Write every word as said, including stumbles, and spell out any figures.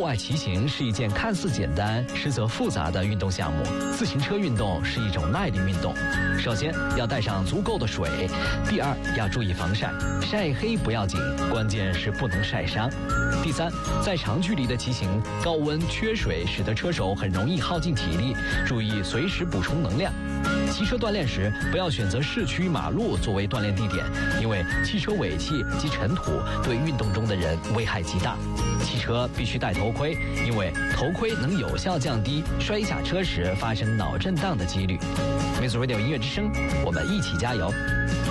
外骑行是一件看似简单，实则复杂的运动项目。自行车运动是一种耐力运动。首先要带上足够的水，第二要注意防晒，晒黑不要紧，关键是不能晒伤。第三，在长距离的骑行，高温缺水使得车手很容易耗尽体力，注意随时补充能量。骑车锻炼时，不要选择市区马路作为锻炼地点，因为汽车尾气及尘土对运动中的人危害极大。骑车必须戴头盔，因为头盔能有效降低摔下车时发生脑震荡的几率。Music Radio 音乐之声，我们一起加油。